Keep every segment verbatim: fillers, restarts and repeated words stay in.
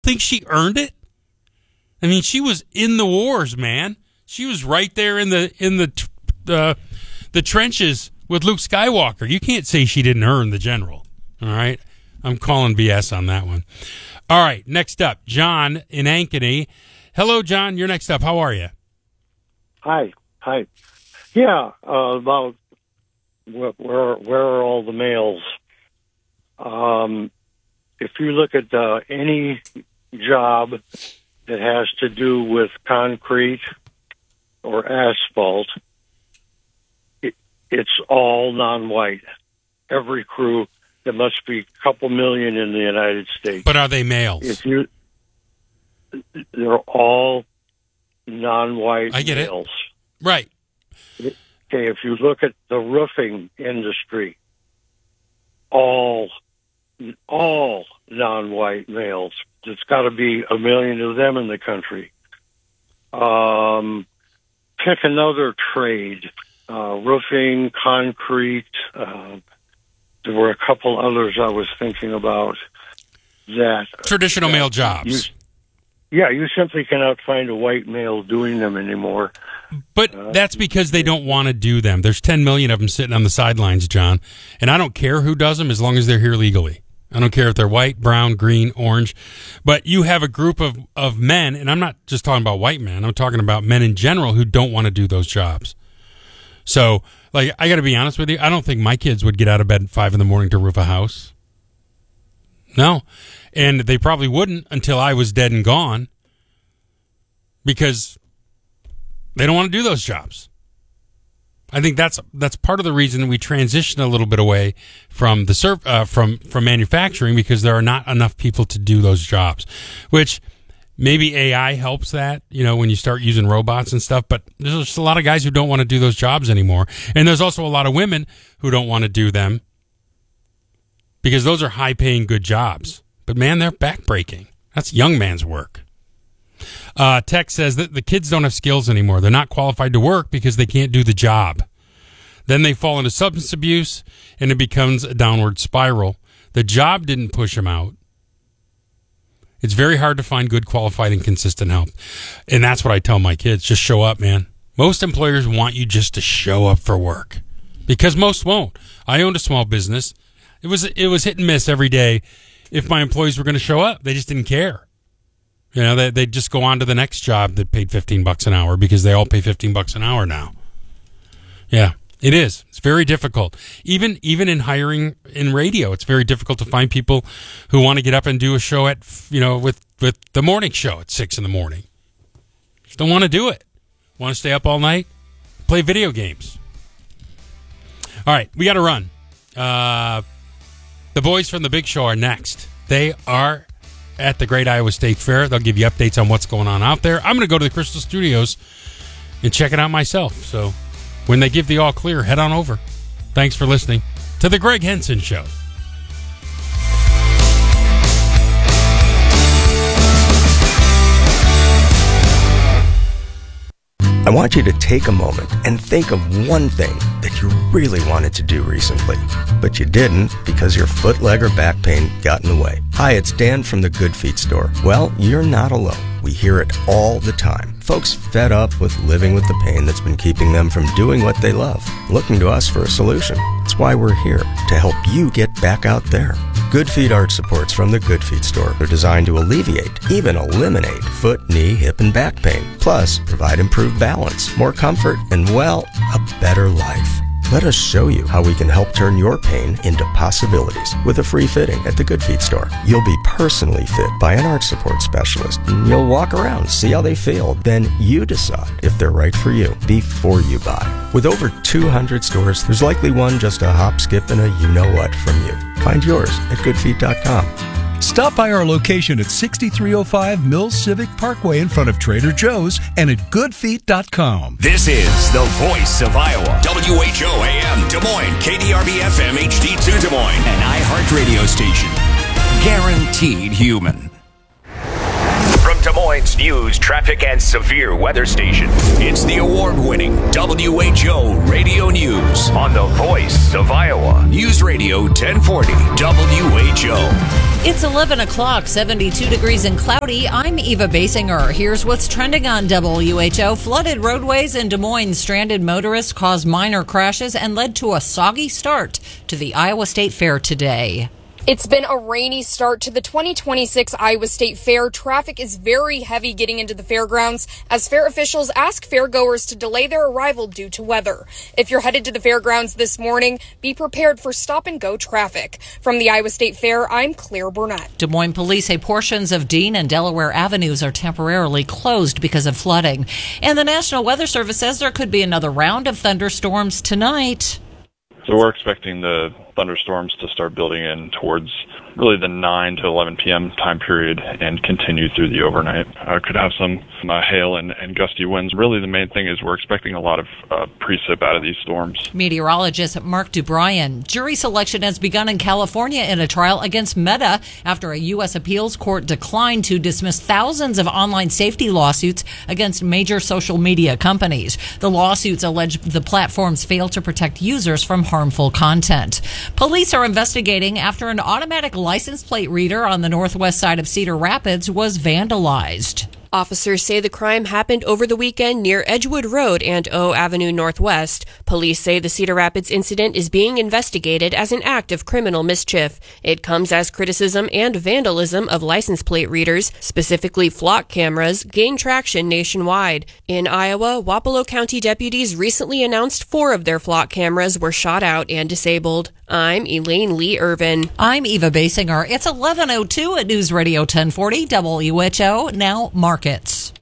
think she earned it? I mean, she was in the wars, man. She was right there in the in the uh, the trenches with Luke Skywalker. You can't say she didn't earn the general. All right, I'm calling B S on that one. All right, next up, John in Ankeny. Hello, John. You're next up. How are you? Hi. Hi. Yeah, uh, about where, where where are all the males? Um, if you look at uh, any job that has to do with concrete or asphalt, it, it's all non-white. Every crew, there must be a couple million in the United States. But are they males? If you, they're all non-white I get males. It. Right. Okay, if you look at the roofing industry, all all non-white males. There's got to be a million of them in the country. Um, pick another trade, uh, roofing, concrete. Uh, there were a couple others I was thinking about. That traditional that male jobs. You, yeah, you simply cannot find a white male doing them anymore. But uh, that's because they don't want to do them. There's ten million of them sitting on the sidelines, John. And I don't care who does them as long as they're here legally. I don't care if they're white, brown, green, orange. But you have a group of, of men, and I'm not just talking about white men. I'm talking about men in general who don't want to do those jobs. So, like, I got to be honest with you. I don't think my kids would get out of bed at five in the morning to roof a house. No. And they probably wouldn't until I was dead and gone because they don't want to do those jobs. I think that's that's part of the reason we transition a little bit away from the serv- uh, from from manufacturing, because there are not enough people to do those jobs. Which maybe A I helps that, you know, when you start using robots and stuff. But there's just a lot of guys who don't want to do those jobs anymore, and there's also a lot of women who don't want to do them because those are high-paying, good jobs. But man, they're backbreaking. That's young man's work. Uh, Tech says that the kids don't have skills anymore. They're not qualified to work because they can't do the job. Then they fall into substance abuse, and it becomes a downward spiral. The job didn't push them out. It's very hard to find good, qualified, and consistent help. And that's what I tell my kids. Just show up, man. Most employers want you just to show up for work because most won't. I owned a small business. It was, it was hit and miss every day. If my employees were going to show up, they just didn't care. You know, they they just go on to the next job that paid fifteen bucks an hour because they all pay fifteen bucks an hour now. Yeah, it is. It's very difficult. Even even in hiring in radio, it's very difficult to find people who want to get up and do a show at, you know, with, with the morning show at six in the morning. Just don't want to do it. Want to stay up all night? Play video games. All right, we got to run. Uh, the boys from the Big Show are next. They are at the Great Iowa State Fair. They'll give you updates on what's going on out there. I'm going to go to the Crystal Studios and check it out myself. So when they give the all clear, head on over. Thanks for listening to The Greg Henson Show. I want you to take a moment and think of one thing that you really wanted to do recently, but you didn't because your foot, leg, or back pain got in the way. Hi, it's Dan from the Good Feet store. Well, you're not alone. We hear it all the time. Folks fed up with living with the pain that's been keeping them from doing what they love, looking to us for a solution. That's why we're here, to help you get back out there. Good Feet arch supports from the Good Feet store are designed to alleviate, even eliminate, foot, knee, hip, and back pain. Plus, provide improved balance, more comfort, and, well, a better life. Let us show you how we can help turn your pain into possibilities with a free fitting at the Good Feet store. You'll be personally fit by an arch support specialist. You'll walk around, see how they feel. Then you decide if they're right for you before you buy. With over two hundred stores, there's likely one just a hop, skip, and a you-know-what from you. Find yours at good feet dot com. Stop by our location at sixty-three oh five Mills Civic Parkway in front of Trader Joe's and at good feet dot com. This is the voice of Iowa. W H O A M Des Moines, K D R B F M H D two Des Moines, an iHeart radio station. Guaranteed human. From Des Moines News, traffic, and severe weather station, it's the award-winning W H O Radio News on the voice of Iowa. News Radio ten forty W H O. It's eleven o'clock, seventy-two degrees and cloudy. I'm Eva Basinger. Here's what's trending on W H O. Flooded roadways in Des Moines, stranded motorists caused minor crashes and led to a soggy start to the Iowa State Fair today. It's been a rainy start to the twenty twenty-six Iowa State Fair. Traffic is very heavy getting into the fairgrounds as fair officials ask fairgoers to delay their arrival due to weather. If you're headed to the fairgrounds this morning, be prepared for stop-and-go traffic. From the Iowa State Fair, I'm Claire Burnett. Des Moines police say portions of Dean and Delaware Avenues are temporarily closed because of flooding. And the National Weather Service says there could be another round of thunderstorms tonight. So we're expecting the thunderstorms to start building in towards really the nine to eleven p.m. time period and continue through the overnight. Uh, could have some uh, hail and, and gusty winds. Really the main thing is we're expecting a lot of uh, precip out of these storms. Meteorologist Mark Dubryan. Jury selection has begun in California in a trial against Meta after a U S appeals court declined to dismiss thousands of online safety lawsuits against major social media companies. The lawsuits allege the platforms fail to protect users from harmful content. Police are investigating after an automatic license plate reader on the northwest side of Cedar Rapids was vandalized. Officers say the crime happened over the weekend near Edgewood Road and O Avenue Northwest. Police say the Cedar Rapids incident is being investigated as an act of criminal mischief. It comes as criticism and vandalism of license plate readers, specifically flock cameras, gain traction nationwide. In Iowa, Wapello County deputies recently announced four of their flock cameras were shot out and disabled. I'm Elaine Lee Irvin. I'm Eva Basinger. It's eleven oh two at News Radio ten forty W H O. Now markets.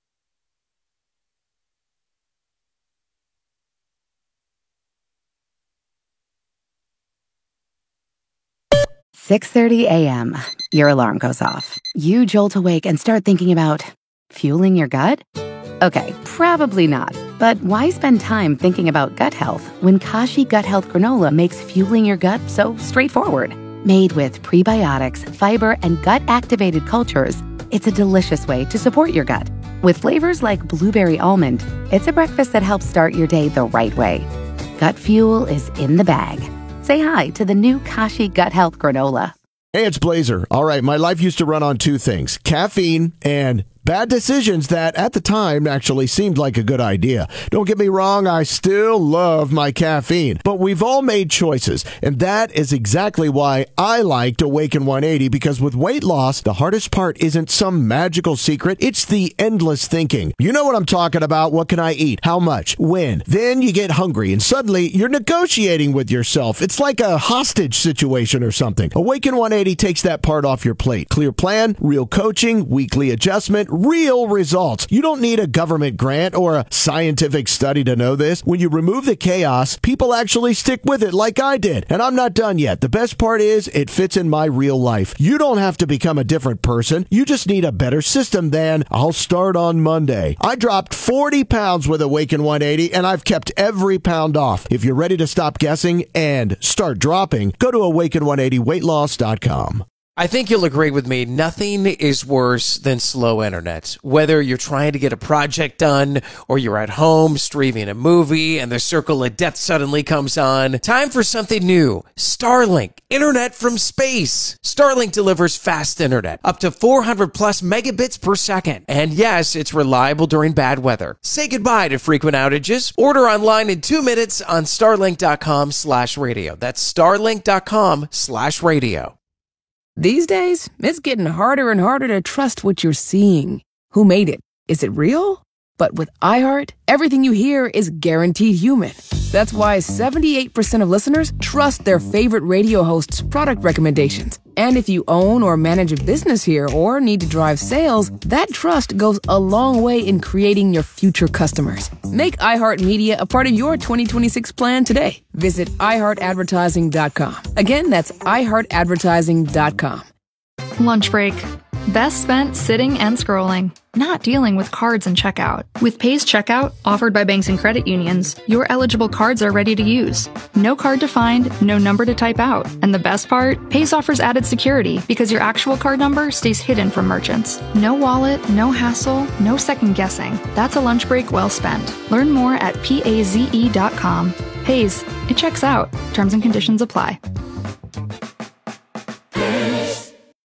six thirty a.m. Your alarm goes off. You jolt awake and start thinking about fueling your gut? Okay, probably not. But why spend time thinking about gut health when Kashi Gut Health Granola makes fueling your gut so straightforward? Made with prebiotics, fiber, and gut-activated cultures, it's a delicious way to support your gut. With flavors like blueberry almond, it's a breakfast that helps start your day the right way. Gut fuel is in the bag. Say hi to the new Kashi Gut Health Granola. Hey, it's Blazer. All right, my life used to run on two things, caffeine and bad decisions that, at the time, actually seemed like a good idea. Don't get me wrong, I still love my caffeine. But we've all made choices, and that is exactly why I liked Awaken one eighty, because with weight loss, the hardest part isn't some magical secret, it's the endless thinking. You know what I'm talking about. What can I eat? How much? When? Then you get hungry, and suddenly you're negotiating with yourself. It's like a hostage situation or something. Awaken one eighty takes that part off your plate. Clear plan, real coaching, weekly adjustment, real results. You don't need a government grant or a scientific study to know this. When you remove the chaos, people actually stick with it like I did. And I'm not done yet. The best part is it fits in my real life. You don't have to become a different person. You just need a better system than I'll start on Monday. I dropped forty pounds with Awaken one eighty and I've kept every pound off. If you're ready to stop guessing and start dropping, go to awaken one eighty weight loss dot com. I think you'll agree with me. Nothing is worse than slow internet. Whether you're trying to get a project done or you're at home streaming a movie and the circle of death suddenly comes on. Time for something new. Starlink. Internet from space. Starlink delivers fast internet. Up to four hundred plus megabits per second. And yes, it's reliable during bad weather. Say goodbye to frequent outages. Order online in two minutes on starlink.com slash radio. That's starlink.com slash radio. These days, it's getting harder and harder to trust what you're seeing. Who made it? Is it real? But with iHeart, everything you hear is guaranteed human. That's why seventy-eight percent of listeners trust their favorite radio hosts' product recommendations. And if you own or manage a business here or need to drive sales, that trust goes a long way in creating your future customers. Make iHeartMedia a part of your twenty twenty-six plan today. Visit i heart advertising dot com. Again, that's i heart advertising dot com. Lunch break. Best spent sitting and scrolling, not dealing with cards and checkout. With Pays Checkout, offered by banks and credit unions, your eligible cards are ready to use. No card to find, no number to type out. And the best part? Pays offers added security because your actual card number stays hidden from merchants. No wallet, no hassle, no second guessing. That's a lunch break well spent. Learn more at paze dot com. Pays, it checks out. Terms and conditions apply.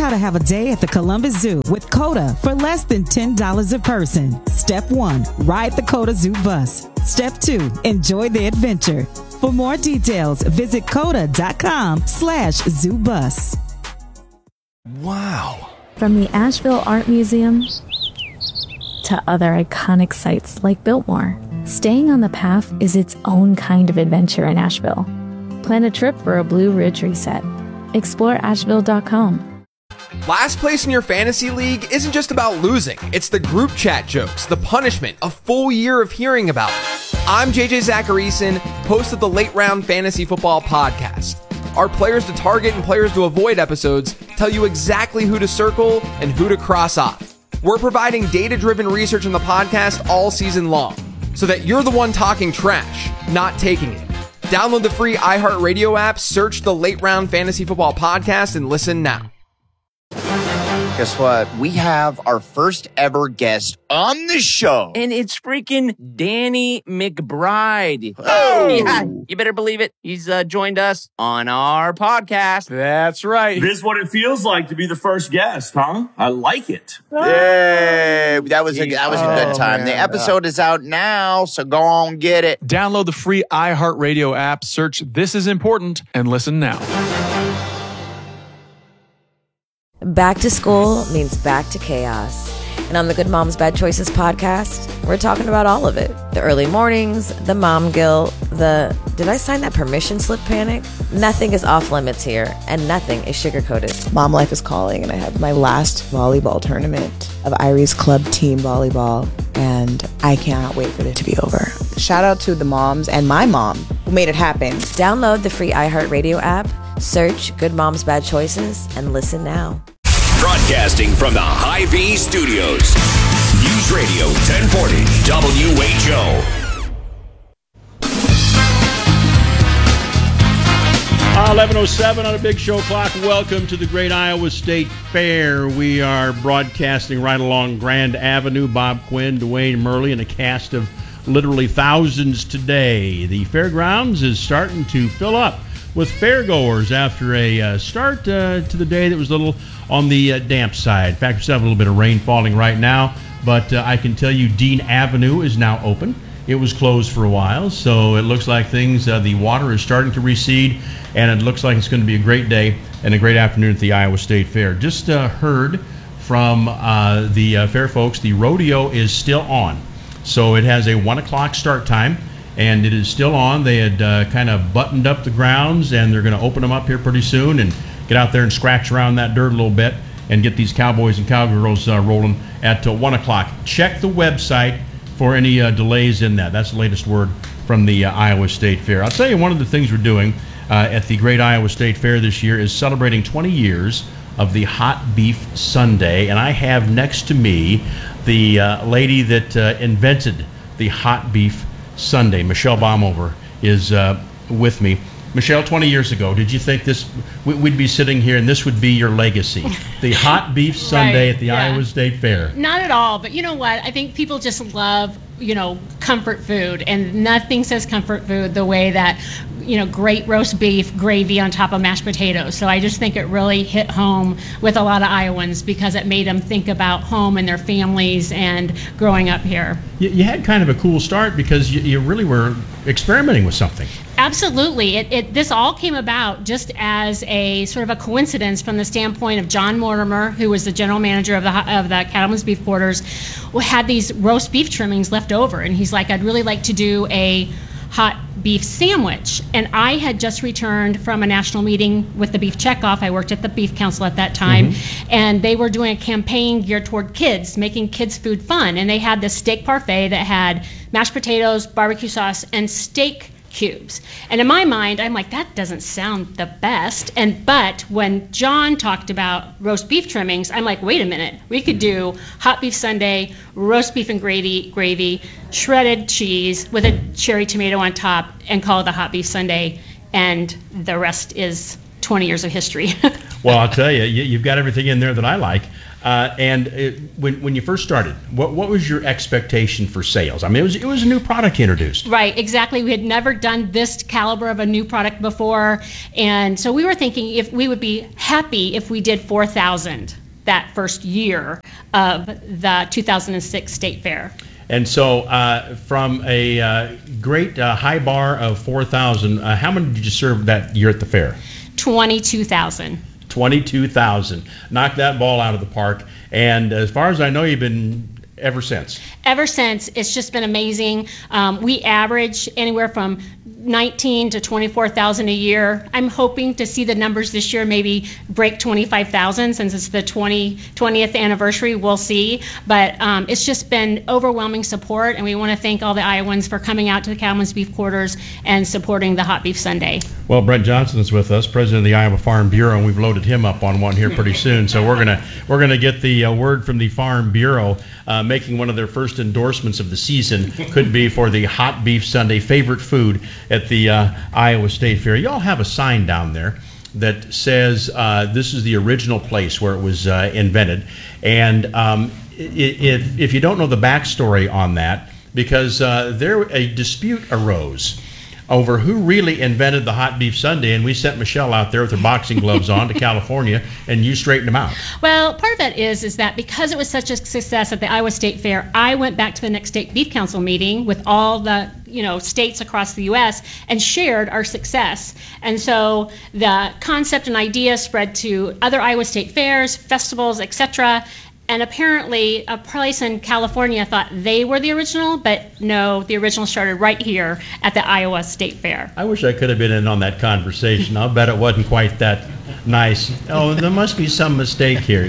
how to have a day at the Columbus Zoo with COTA for less than ten dollars a person. Step one, ride the COTA Zoo bus. Step two, enjoy the adventure. For more details, visit coda.com slash zoo bus. Wow. From the Asheville Art Museum to other iconic sites like Biltmore, staying on the path is its own kind of adventure in Asheville. Plan a trip for a Blue Ridge reset. Explore asheville dot com. Last place in your fantasy league isn't just about losing. It's the group chat jokes, the punishment, a full year of hearing about it. I'm J J Zacharyson, host of the Late Round Fantasy Football Podcast. Our players to target and players to avoid episodes tell you exactly who to circle and who to cross off. We're providing data-driven research in the podcast all season long, so that you're the one talking trash, not taking it. Download the free iHeartRadio app, search the Late Round Fantasy Football Podcast, and listen now. Guess what? We have our first ever guest on the show. And it's freaking Danny McBride. Oh! Yeah, you better believe it. He's uh, joined us on our podcast. That's right. This is what it feels like to be the first guest, huh? I like it. Yay! That was a, that was a good Oh, time. man. The episode is out now, so go on get it. Download the free iHeartRadio app, search This Is Important, and listen now. Back to school means back to chaos. And on the Good Moms Bad Choices podcast, we're talking about all of it. The early mornings, the mom guilt, the did I sign that permission slip panic? Nothing is off limits here, and nothing is sugar-coated. Mom life is calling, and I have my last volleyball tournament of Irie's Club Team Volleyball, and I cannot wait for it to be over. Shout out to the moms and my mom who made it happen. Download the free iHeartRadio app, search Good Moms Bad Choices, and listen now. Broadcasting from the Hy-Vee Studios. News Radio ten forty W H O. eleven oh seven on a big show clock. Welcome to the Great Iowa State Fair. We are broadcasting right along Grand Avenue. Bob Quinn, Dwayne Murley, and a cast of literally thousands today. The fairgrounds is starting to fill up with fairgoers after a uh, start uh, to the day that was a little on the uh, damp side. In fact, we still have a little bit of rain falling right now, but uh, I can tell you Dean Avenue is now open. It was closed for a while, so it looks like things, uh, the water is starting to recede, and it looks like it's going to be a great day and a great afternoon at the Iowa State Fair. Just uh, heard from uh, the uh, fair folks, the rodeo is still on. So it has a one o'clock start time, and it is still on. They had uh, kind of buttoned up the grounds, and they're going to open them up here pretty soon and get out there and scratch around that dirt a little bit and get these cowboys and cowgirls uh, rolling at uh, one o'clock. Check the website for any uh, delays in that. That's the latest word from the uh, Iowa State Fair. I'll tell you, one of the things we're doing uh, at the Great Iowa State Fair this year is celebrating twenty years of the Hot Beef Sundae, and I have next to me the uh, lady that uh, invented the Hot Beef Sundae. Michelle Baumover is uh, with me. Michelle, twenty years ago, did you think this we'd be sitting here and this would be your legacy? The Hot Beef Sundae Right, at the yeah. Iowa State Fair. Not at all, but you know what? I think people just love, you know, comfort food, and nothing says comfort food the way that, you know, great roast beef gravy on top of mashed potatoes. So I just think it really hit home with a lot of Iowans because it made them think about home and their families and growing up here. You, you had kind of a cool start because you, you really were experimenting with something. Absolutely. It, it this all came about just as a sort of a coincidence from the standpoint of John Mortimer, who was the general manager of the of the Cattleman's Beef Quarters, who had these roast beef trimmings left over, and he's like, I'd really like to do a hot beef sandwich. And I had just returned from a national meeting with the Beef Checkoff. I worked at the Beef Council at that time, mm-hmm. and they were doing a campaign geared toward kids, making kids food fun. And they had this steak parfait that had mashed potatoes, barbecue sauce, and steak cubes. And in my mind, I'm like, that doesn't sound the best. And but when John talked about roast beef trimmings, I'm like, wait a minute, we could do hot beef sundae, roast beef and gravy, gravy, shredded cheese with a cherry tomato on top, and call it the hot beef sundae. And the rest is twenty years of history. Well, I'll tell you, you, you've got everything in there that I like. Uh, and it, when when you first started, what what was your expectation for sales? I mean, it was it was a new product introduced. Right, exactly. We had never done this caliber of a new product before, and so we were thinking if we would be happy if we did four thousand that first year of the two thousand six State Fair. And so, uh, from a uh, great uh, high bar of four thousand, uh, how many did you serve that year at the fair? twenty-two thousand. twenty-two thousand. Knocked that ball out of the park. And as far as I know, you've been ever since. Ever since, it's just been amazing. Um, we average anywhere from nineteen to twenty-four thousand a year. I'm hoping to see the numbers this year maybe break twenty-five thousand since it's the twentieth anniversary. We'll see. But um, it's just been overwhelming support, and we want to thank all the Iowans for coming out to the Cattlemen's Beef Quarters and supporting the Hot Beef Sunday. Well, Brent Johnson is with us, president of the Iowa Farm Bureau, and we've loaded him up on one here pretty soon. So we're gonna we're gonna get the uh, word from the Farm Bureau, uh, making one of their first endorsements of the season could be for the Hot Beef Sunday, favorite food at the uh, Iowa State Fair. Y'all have a sign down there that says uh, this is the original place where it was uh, invented. And um, if if you don't know the backstory on that, because uh, there a dispute arose over who really invented the Hot Beef Sunday, and we sent Michelle out there with her boxing gloves on to California, and you straightened them out. Well, part of that is is that because it was such a success at the Iowa State Fair, I went back to the next State Beef Council meeting with all the you know states across the U S and shared our success. And so the concept and idea spread to other Iowa State fairs, festivals, et cetera. And apparently a place in California thought they were the original, but no, the original started right here at the Iowa State Fair. I wish I could have been in on that conversation. I'll bet it wasn't quite that nice. Oh, there must be some mistake here.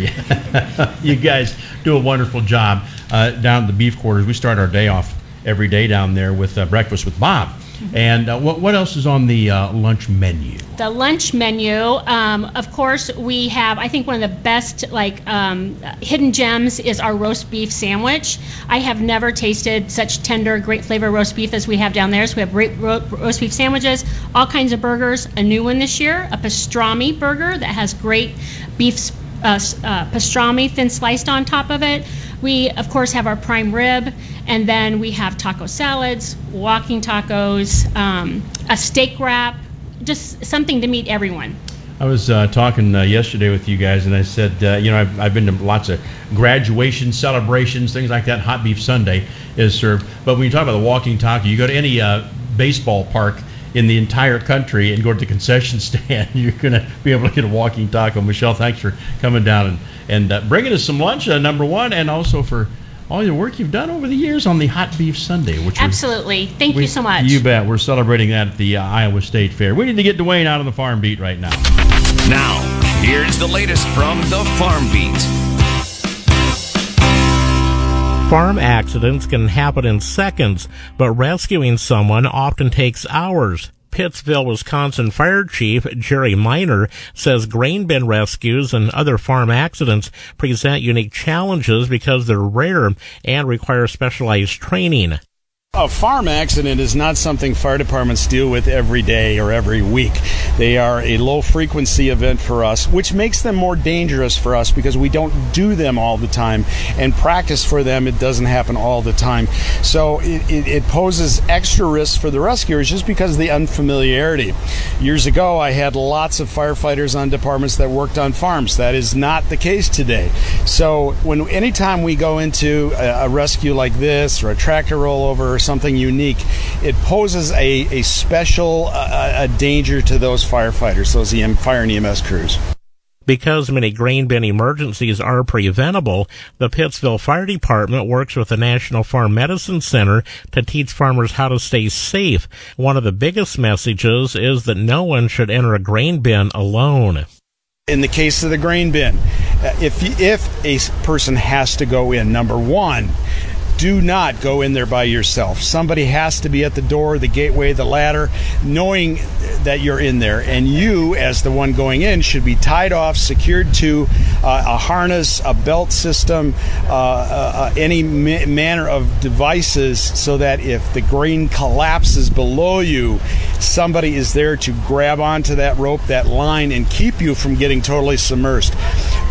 You guys do a wonderful job uh, down at the beef quarters. We start our day off every day down there with uh, breakfast with Bob. And uh, what what else is on the uh, lunch menu? The lunch menu, um, of course, we have, I think one of the best like um, hidden gems is our roast beef sandwich. I have never tasted such tender, great flavor roast beef as we have down there. So we have great ro- roast beef sandwiches, all kinds of burgers. A new one this year, a pastrami burger that has great beef uh, uh, pastrami thin sliced on top of it. We, of course, have our prime rib, and then we have taco salads, walking tacos, um, a steak wrap, just something to meet everyone. I was uh, talking uh, yesterday with you guys, and I said, uh, you know, I've, I've been to lots of graduation celebrations, things like that. Hot Beef Sunday is served. But when you talk about the walking taco, you go to any uh, baseball park in the entire country and go to the concession stand, you're going to be able to get a walking taco. Michelle, thanks for coming down and, and uh, bringing us some lunch, uh, number one, and also for all your work you've done over the years on the Hot Beef Sunday. Which Absolutely. Thank we, you so much. You bet. We're celebrating that at the uh, Iowa State Fair. We need to get Dwayne out on the farm beat right now. Now, here's the latest from the Farm Beat. Farm accidents can happen in seconds, but rescuing someone often takes hours. Pittsville, Wisconsin Fire Chief Jerry Miner says grain bin rescues and other farm accidents present unique challenges because they're rare and require specialized training. A farm accident is not something fire departments deal with every day or every week. They are a low-frequency event for us, which makes them more dangerous for us because we don't do them all the time. And practice for them, it doesn't happen all the time. So it, it, it poses extra risk for the rescuers just because of the unfamiliarity. Years ago, I had lots of firefighters on departments that worked on farms. That is not the case today. So when anytime we go into a, a rescue like this or a tractor rollover or something unique, it poses a, a special uh, a danger to those firefighters, those E M, fire and E M S crews. Because many grain bin emergencies are preventable, the Pittsville Fire Department works with the National Farm Medicine Center to teach farmers how to stay safe. One of the biggest messages is that no one should enter a grain bin alone. In the case of the grain bin, if if a person has to go in, number one, do not go in there by yourself. Somebody has to be at the door, the gateway, the ladder, knowing that you're in there. And you, as the one going in, should be tied off, secured to uh, a harness, a belt system, uh, uh, any ma- manner of devices so that if the grain collapses below you, somebody is there to grab onto that rope, that line, and keep you from getting totally submerged.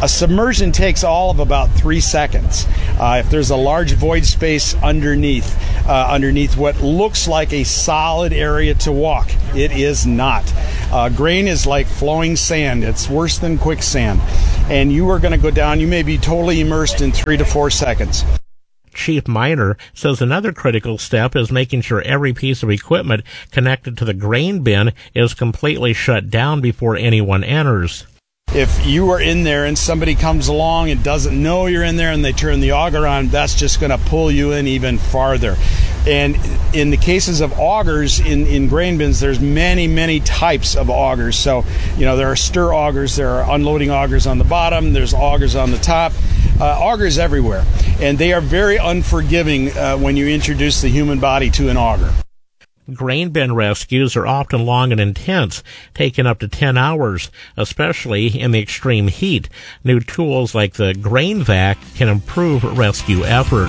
A submersion takes all of about three seconds. Uh, if there's a large void space underneath, uh, underneath what looks like a solid area to walk, it is not. Uh, grain is like flowing sand. It's worse than quicksand. And you are going to go down, you may be totally immersed in three to four seconds. Chief Miner says another critical step is making sure every piece of equipment connected to the grain bin is completely shut down before anyone enters. If you are in there and somebody comes along and doesn't know you're in there and they turn the auger on, that's just going to pull you in even farther. And in the cases of augers in, in grain bins, there's many, many types of augers. So, you know, there are stir augers, there are unloading augers on the bottom, there's augers on the top, uh, augers everywhere. And they are very unforgiving uh, when you introduce the human body to an auger. Grain bin rescues are often long and intense, taking up to ten hours, especially in the extreme heat. New tools like the Grain Vac can improve rescue efforts.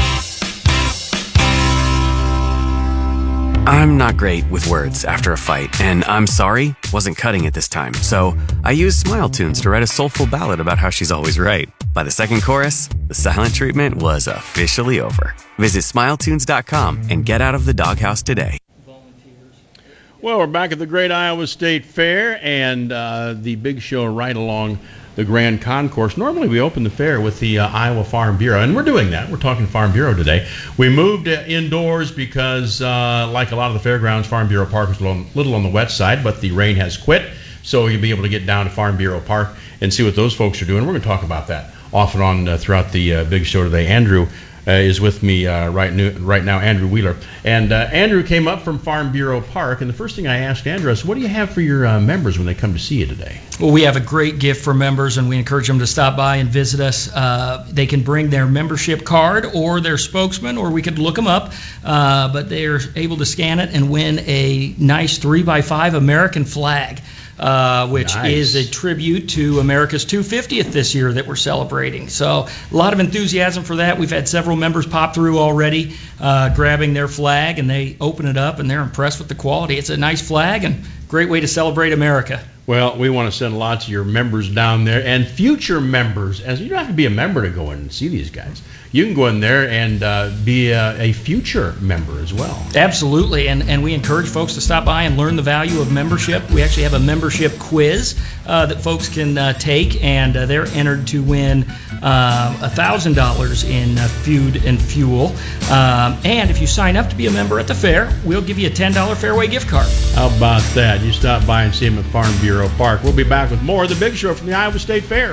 I'm not great with words after a fight, and I'm sorry wasn't cutting it this time, so I used Smile Tunes to write a soulful ballad about how she's always right. By the second chorus, the silent treatment was officially over. Visit smile tunes dot com and get out of the doghouse today. Well, we're back at the Great Iowa State Fair and uh, the big show right along the Grand Concourse. Normally we open the fair with the uh, Iowa Farm Bureau, and we're doing that. We're talking Farm Bureau today. We moved uh, indoors because, uh, like a lot of the fairgrounds, Farm Bureau Park was a little, little on the wet side, but the rain has quit, so you'll be able to get down to Farm Bureau Park and see what those folks are doing. We're going to talk about that off and on uh, throughout the uh, big show today. Andrew uh, is with me uh, right, new, right now, Andrew Wheeler. And uh, Andrew came up from Farm Bureau Park, and the first thing I asked Andrew is, what do you have for your uh, members when they come to see you today? Well, we have a great gift for members, and we encourage them to stop by and visit us. Uh, they can bring their membership card or their spokesman, or we could look them up, uh, but they are able to scan it and win a nice three by five American flag. Uh, which nice. is a tribute to America's two hundred fiftieth this year that we're celebrating. So a lot of enthusiasm for that. We've had several members pop through already, uh, grabbing their flag, and they open it up and they're impressed with the quality. It's a nice flag and great way to celebrate America. Well, we want to send lots of your members down there and future members. As you don't have to be a member to go in and see these guys. You can go in there and uh, be a, a future member as well. Absolutely, and, and we encourage folks to stop by and learn the value of membership. We actually have a membership quiz uh, that folks can uh, take, and uh, they're entered to win uh, one thousand dollars in uh, food and fuel. Um, and if you sign up to be a member at the fair, we'll give you a ten dollars Fairway gift card. How about that? You stop by and see them at Farm Bureau Park. We'll be back with more of the Big Show from the Iowa State Fair.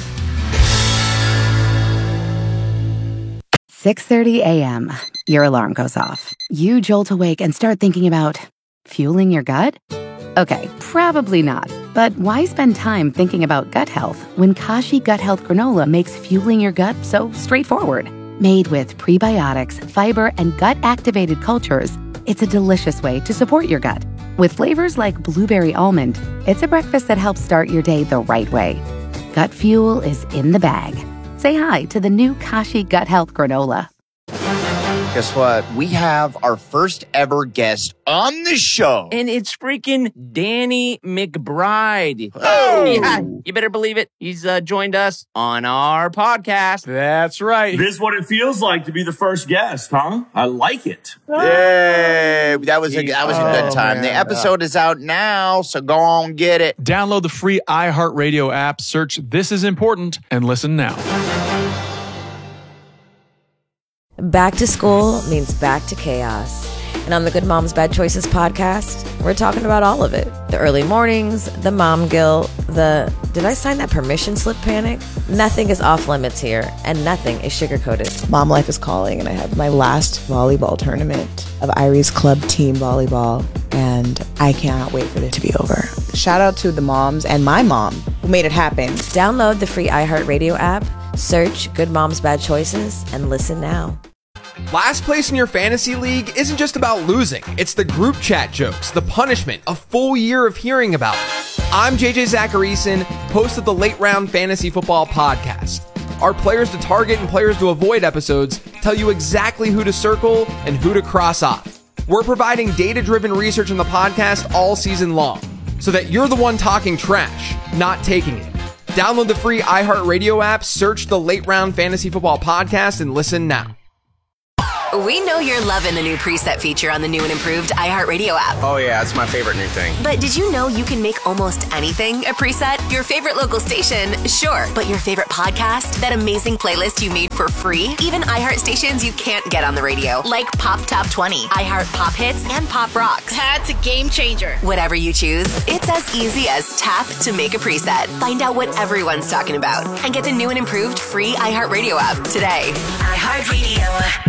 six thirty a.m. Your alarm goes off. You jolt awake and start thinking about fueling your gut? Okay, probably not. But why spend time thinking about gut health when Kashi Gut Health Granola makes fueling your gut so straightforward? Made with prebiotics, fiber, and gut-activated cultures, it's a delicious way to support your gut. With flavors like blueberry almond, it's a breakfast that helps start your day the right way. Gut fuel is in the bag. Say hi to the new Kashi Gut Health Granola. Guess what? We have our first ever guest on the show. And it's freaking Danny McBride. Oh! Yeah, you better believe it. He's uh, joined us on our podcast. That's right. This is what it feels like to be the first guest, huh? I like it. Yay! That was a, that was a good Oh, time. man. The episode is out now, so go on, get it. Download the free iHeartRadio app, search This Is Important, and listen now. Back to school means back to chaos. And on the Good Moms Bad Choices podcast, we're talking about all of it. The early mornings, the mom guilt, the did I sign that permission slip panic? Nothing is off limits here, and nothing is sugarcoated. Mom life is calling, and I have my last volleyball tournament of Iris Club Team Volleyball, and I cannot wait for it to be over. Shout out to the moms and my mom who made it happen. Download the free iHeartRadio app, search Good Moms Bad Choices, and listen now. Last place in your fantasy league isn't just about losing. It's the group chat jokes, the punishment, a full year of hearing about it. I'm J J Zacharyson, host of the Late Round Fantasy Football Podcast. Our Players to Target and Players to Avoid episodes tell you exactly who to circle and who to cross off. We're providing data-driven research in the podcast all season long, so that you're the one talking trash, not taking it. Download the free iHeartRadio app, search the Late Round Fantasy Football Podcast, and listen now. We know you're loving the new preset feature on the new and improved iHeartRadio app. Oh yeah, it's my favorite new thing. But did you know you can make almost anything a preset? Your favorite local station, sure. But your favorite podcast? That amazing playlist you made for free? Even iHeart stations you can't get on the radio, like Pop Top twenty, iHeart Pop Hits, and Pop Rocks. That's a game changer. Whatever you choose, it's as easy as tap to make a preset. Find out what everyone's talking about and get the new and improved free iHeartRadio app today. iHeartRadio.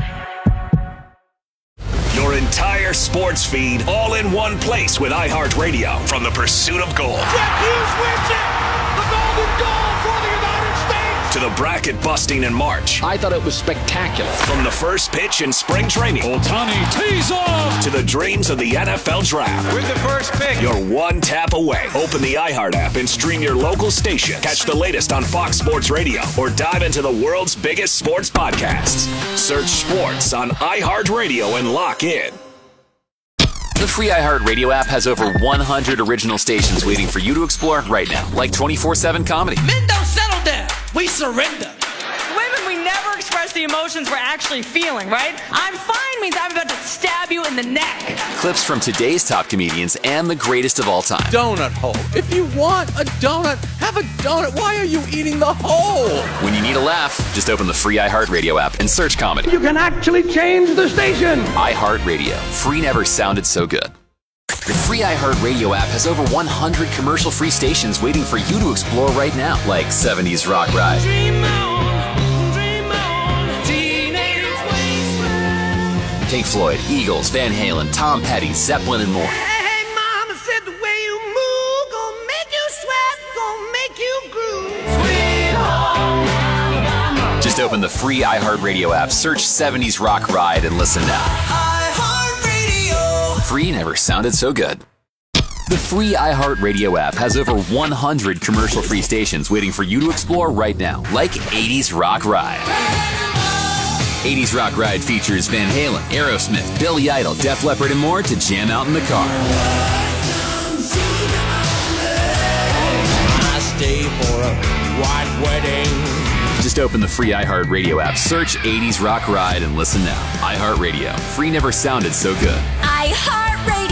Your entire sports feed all in one place with iHeartRadio from the pursuit of gold. Jack Hughes wins it! The golden goal for the United States! To the bracket busting in March. I thought it was spectacular. From the first pitch in spring training. Ohtani tees off! To the dreams of the N F L Draft. With the first pick. You're one tap away. Open the iHeart app and stream your local station. Catch the latest on Fox Sports Radio or dive into the world's biggest sports podcasts. Search sports on iHeartRadio and lock in. The free iHeartRadio app has over one hundred original stations waiting for you to explore right now, like twenty-four seven comedy. Men don't settle down. We surrender. Women, we never express the emotions we're actually feeling, right? I'm fine means I'm about to stab you in the neck. Clips from today's top comedians and the greatest of all time. Donut hole. If you want a donut, have a donut. Why are you eating the hole? When you need a laugh, just open the free iHeartRadio app and search comedy. You can actually change the station. iHeartRadio. Free never sounded so good. The free iHeartRadio app has over one hundred commercial-free stations waiting for you to explore right now, like seventies Rock Ride. Dream on, dream on, teenage wasteland. Pink Floyd, Eagles, Van Halen, Tom Petty, Zeppelin, and more. Hey, mama said the way you move gonna make you sweat, gonna make you groove. Sweet home Alabama. Just open the free iHeartRadio app, search seventies Rock Ride, and listen now. Free never sounded so good. The free iHeartRadio app has over one hundred commercial-free stations waiting for you to explore right now, like eighties Rock Ride. eighties Rock Ride features Van Halen, Aerosmith, Billy Idol, Def Leppard, and more to jam out in the car. I stay for a white wedding. Just open the free iHeartRadio app, search eighties Rock Ride, and listen now. iHeartRadio. Free never sounded so good. iHeartRadio.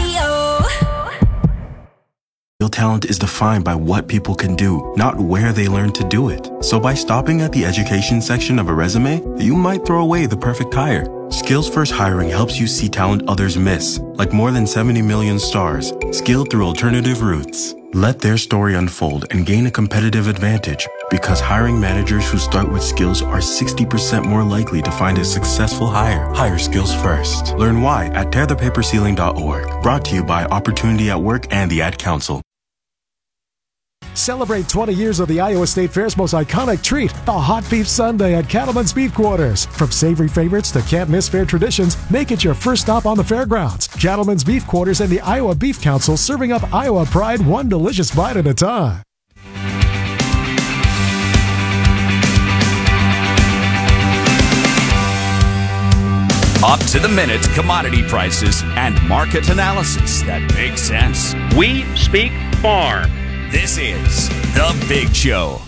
Real talent is defined by what people can do, not where they learn to do it. So by stopping at the education section of a resume, you might throw away the perfect hire. Skills First Hiring helps you see talent others miss, like more than seventy million stars, skilled through alternative routes. Let their story unfold and gain a competitive advantage, because hiring managers who start with skills are sixty percent more likely to find a successful hire. Hire skills first. Learn why at tear the paper ceiling dot org. Brought to you by Opportunity at Work and the Ad Council. Celebrate twenty years of the Iowa State Fair's most iconic treat, the Hot Beef Sundae at Cattleman's Beef Quarters. From savory favorites to can't-miss fair traditions, make it your first stop on the fairgrounds. Cattleman's Beef Quarters and the Iowa Beef Council, serving up Iowa pride one delicious bite at a time. Up to the minute commodity prices and market analysis that makes sense. We speak farm. This is The Big Show.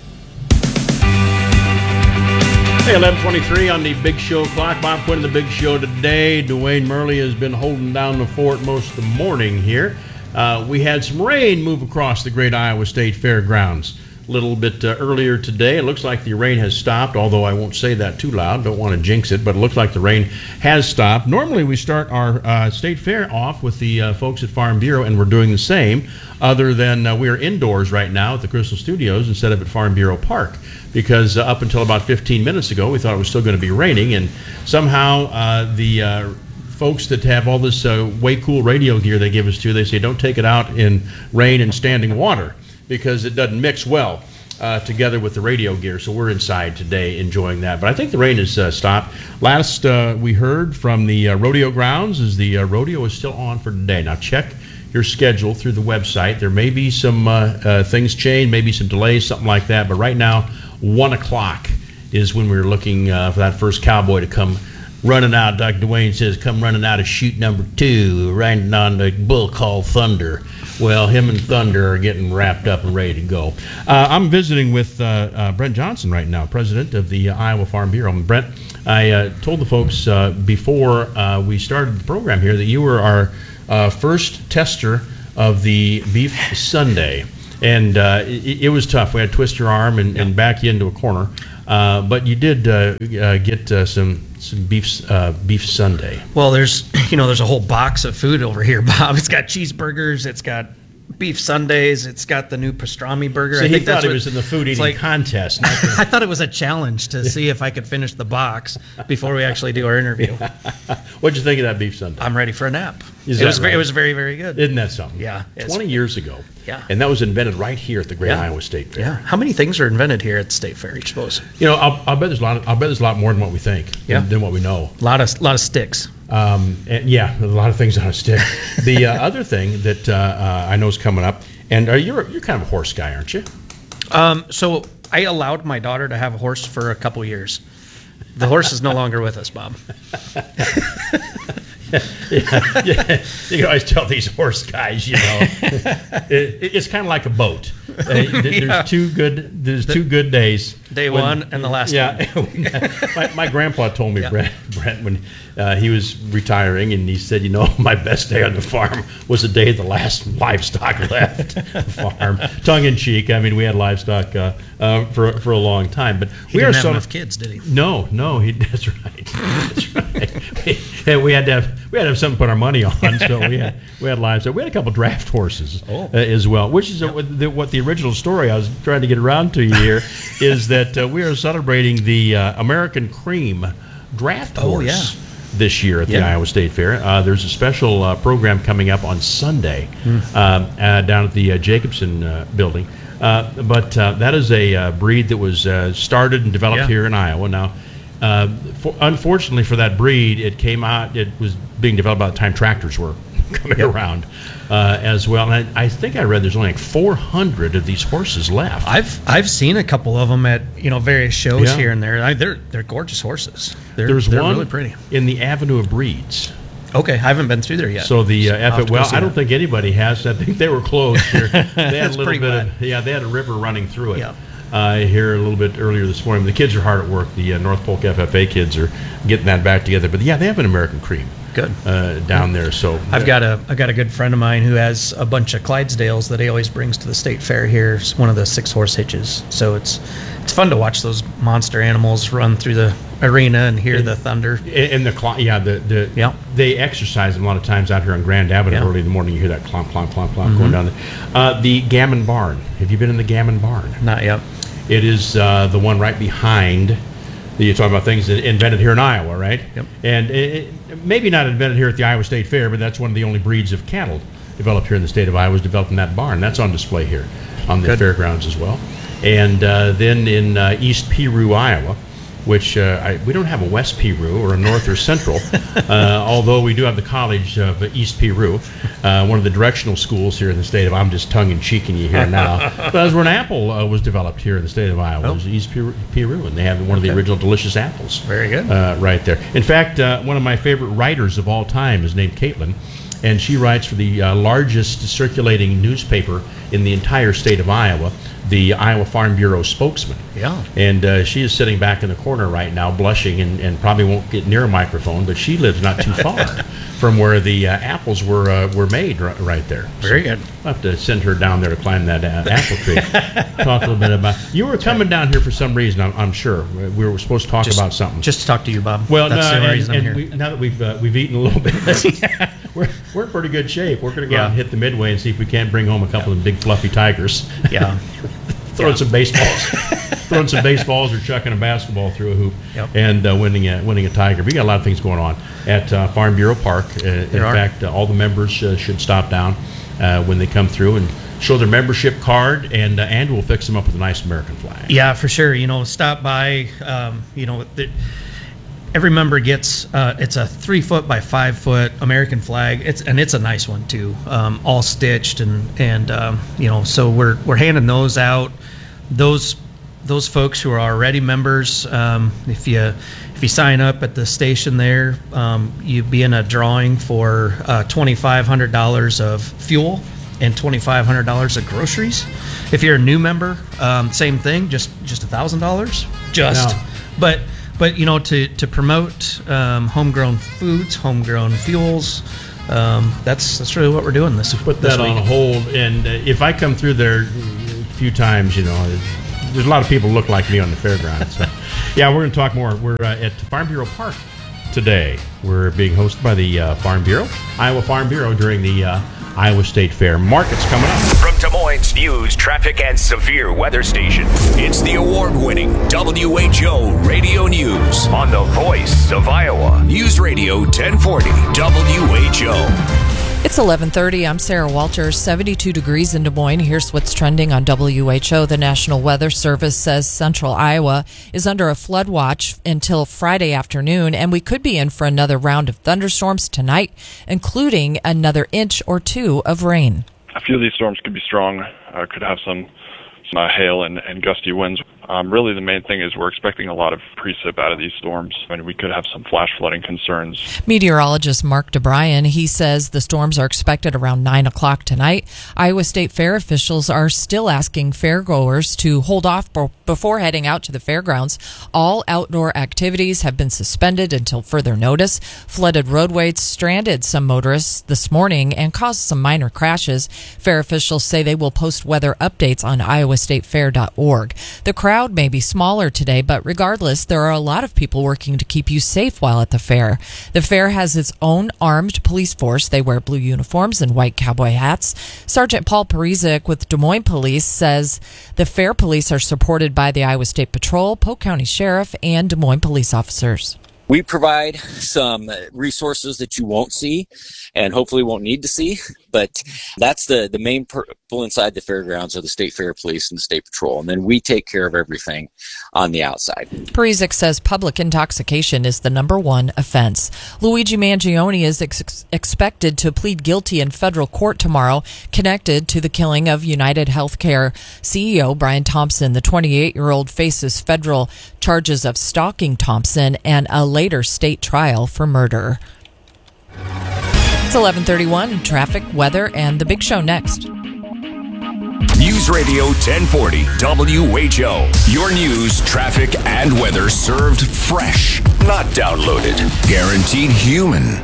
Hey, eleven twenty-three on the Big Show clock. Bob Quinn, The Big Show today. Dwayne Murley has been holding down the fort most of the morning here. Uh, we had some rain move across the great Iowa State Fairgrounds a little bit uh, earlier today. It looks like the rain has stopped, although I won't say that too loud. Don't want to jinx it, but it looks like the rain has stopped. Normally we start our uh, state fair off with the uh, folks at Farm Bureau, and we're doing the same, other than uh, we are indoors right now at the Crystal Studios instead of at Farm Bureau Park, because uh, up until about fifteen minutes ago we thought it was still going to be raining, and somehow uh, the uh, folks that have all this uh, way cool radio gear they give us to, they say don't take it out in rain and standing water, because it doesn't mix well uh, together with the radio gear. So we're inside today enjoying that. But I think the rain has uh, stopped. Last uh, we heard from the uh, rodeo grounds is the uh, rodeo is still on for today. Now check your schedule through the website. There may be some uh, uh, things change, maybe some delays, something like that. But right now, one o'clock is when we're looking uh, for that first cowboy to come running out, like Dwayne says, come running out of chute number two, riding on the bull called Thunder. Well, him and Thunder are getting wrapped up and ready to go. Uh, I'm visiting with uh, uh, Brent Johnson right now, president of the uh, Iowa Farm Bureau. And Brent, I uh, told the folks uh, before uh, we started the program here that you were our uh, first tester of the Beef Sunday. And uh, it, it was tough. We had to twist your arm and, and back you into a corner. Uh, but you did uh, uh, get uh, some some beef uh, beef Sunday. Well, there's you know there's a whole box of food over here, Bob. It's got cheeseburgers, it's got beef Sundays, it's got the new pastrami burger. So I he think thought that's it what, was in the food eating like, contest. Not the, I thought it was a challenge to see if I could finish the box before we actually do our interview. What'd you think of that beef Sunday? I'm ready for a nap. Is it was right? very, it was very very good. Isn't that something? Yeah. Twenty years ago. Yeah. And that was invented right here at the Great Yeah. Iowa State Fair. Yeah. How many things are invented here at the State Fair each suppose? You know, I'll, I'll bet there's a lot. Of, I'll bet there's a lot more than what we think. Yeah. Than, than what we know. A lot of lot of sticks. Um, and yeah, a lot of things on a stick. The uh, other thing that uh, uh, I know is coming up, and uh, you're you're kind of a horse guy, aren't you? Um, so I allowed my daughter to have a horse for a couple years. The horse is no longer with us, Bob. yeah, yeah. You can always tell these horse guys, you know, it, it's kind of like a boat. Uh, there's Yeah. two good. There's two good days. Day when- one and the last yeah, one. my, my grandpa told me, Yeah. Brent, Brent, when uh, he was retiring, and he said, you know, my best day on the farm was the day the last livestock left the farm. Tongue in cheek. I mean, we had livestock uh, uh, for for a long time, but He we didn't are have so enough kids, did he? no, no, he, that's right. That's right. We, yeah, we had to have we had to have something to put our money on, so we had we had livestock. We had a couple draft horses Oh. uh, as well, which is uh, what, the, what the original story I was trying to get around to you here is that uh, we are celebrating the uh, American Cream Draft Oh, Horse yeah. this year at the Yeah. Iowa State Fair. Uh, there's a special uh, program coming up on Sunday Mm. um, uh, down at the uh, Jacobson uh, building. Uh, but uh, that is a uh, breed that was uh, started and developed Yeah. here in Iowa. Now, uh, for, unfortunately for that breed, it came out, it was being developed by the time tractors were coming Yep. around uh, as well. And I, I think I read there's only like four hundred of these horses left. I've I've seen a couple of them at you know various shows Yeah. here and there. I, they're they're gorgeous horses. They're, There's they're one really pretty. in the Avenue of Breeds. Okay, I haven't been through there yet. So the uh, I'll have F- to go well, see I don't that. think anybody has. I think they were closed here. They had It's a little pretty bit wet. of yeah, they had a river running through it. Yeah. Uh, here a little bit earlier this morning. The kids are hard at work. The uh, North Polk F F A kids are getting that back together. But yeah, they have an American Cream Good. uh, down there. So I've got a I got a good friend of mine who has a bunch of Clydesdales that he always brings to the state fair here. It's one of the six horse hitches. So it's it's fun to watch those monster animals run through the arena and hear And- the thunder. and the cl- yeah the the Yeah. they exercise them a lot of times out here on Grand Avenue Yeah. early in the morning. You hear that clomp clomp clomp clomp Mhm. going down there. Uh, the Gammon Barn. Have you been in the Gammon Barn? Not yet. It is uh, the one right behind. You're talking about things that invented here in Iowa, right? Yep. And it, it, maybe not invented here at the Iowa State Fair, but that's one of the only breeds of cattle developed here in the state of Iowa was developed in that barn. That's on display here on the Good. fairgrounds as well. And uh, then in uh, East Peru, Iowa, which uh, I, we don't have a West Peru or a North or Central, uh, although we do have the College of East Peru, uh, one of the directional schools here in the state of. I'm just tongue-in-cheeking you here now. But that's where an apple uh, was developed here in the state of Iowa. Oh. It was East Peru, Peru, and they have one of the Okay. original delicious apples. Very good. Uh, right there. In fact, uh, one of my favorite writers of all time is named Caitlin, and she writes for the uh, largest circulating newspaper in the entire state of Iowa, the Iowa Farm Bureau Spokesman. Yeah. And uh, she is sitting back in the corner right now, blushing, and, and probably won't get near a microphone, but she lives not too far from where the uh, apples were uh, were made r- right there. Very So good. I'll have to send her down there to climb that uh, apple tree. Talk a little bit about. You were coming down here for some reason, I'm, I'm sure. We were supposed to talk Just- about something. Just to talk to you, Bob. Well, That's no, the only and, reason I'm and here. we, now that we've uh, we've eaten a little bit, we're we're in pretty good shape. We're going to go Yeah. out and hit the midway and see if we can't bring home a couple of big fluffy tigers. Yeah. Throwing Yeah. some baseballs, throwing some baseballs, or chucking a basketball through a hoop, Yep. and uh, winning a winning a tiger. We got a lot of things going on at uh, Farm Bureau Park. Uh, in There are. fact, uh, all the members uh, should stop down uh, when they come through and show their membership card, and uh, and we'll fix them up with a nice American flag. Yeah, for sure. You know, stop by. Um, you know, the, every member gets uh, it's a three foot by five foot American flag. It's and it's a nice one too, um, all stitched and and um, you know. So we're we're handing those out. Those those folks who are already members, um, if you if you sign up at the station there, um, you'd be in a drawing for uh, twenty-five hundred dollars of fuel and twenty-five hundred dollars of groceries. If you're a new member, um, same thing, just just one thousand dollars. Just, No. but but you know to to promote um, homegrown foods, homegrown fuels. Um, that's that's really what we're doing this. Put this that week. on hold. And uh, if I come through there a few times, you know, there's a lot of people look like me on the fairgrounds. So. Yeah, we're going to talk more. We're uh, at Farm Bureau Park today. We're being hosted by the uh, Farm Bureau, Iowa Farm Bureau, during the uh, Iowa State Fair. Market's coming up. From Des Moines News, Traffic, and Severe Weather Station, it's the award-winning W H O Radio News on the voice of Iowa. News Radio ten forty W H O. It's eleven thirty. I'm Sarah Walters. seventy-two degrees in Des Moines. Here's what's trending on W H O. The National Weather Service says central Iowa is under a flood watch until Friday afternoon, and we could be in for another round of thunderstorms tonight, including another inch or two of rain. A few of these storms could be strong, uh, could have some, some uh, hail and, and gusty winds. Um, really, the main thing is we're expecting a lot of precip out of these storms, and we could have some flash flooding concerns. Meteorologist Mark DeBryan, he says the storms are expected around nine o'clock tonight. Iowa State Fair officials are still asking fairgoers to hold off before heading out to the fairgrounds. All outdoor activities have been suspended until further notice. Flooded roadways stranded some motorists this morning and caused some minor crashes. Fair officials say they will post weather updates on iowa state fair dot org. The crowd may be smaller today, but regardless, there are a lot of people working to keep you safe while at the fair. The fair has its own armed police force. They wear blue uniforms and white cowboy hats. Sergeant Paul Parizek with Des Moines Police says the fair police are supported by the Iowa State Patrol, Polk County Sheriff, and Des Moines police officers. We provide some resources that you won't see and hopefully won't need to see, but that's the, the main people inside the fairgrounds are the State Fair Police and the State Patrol, and then we take care of everything on the outside. Parizek says public intoxication is the number one offense. Luigi Mangione is ex- expected to plead guilty in federal court tomorrow, connected to the killing of United Healthcare C E O Brian Thompson. The twenty-eight-year-old faces federal charges of stalking Thompson and a later state trial for murder. It's eleven thirty-one. Traffic, weather, and the big show next. News Radio ten forty W H O. Your news, traffic, and weather served fresh, not downloaded. Guaranteed human.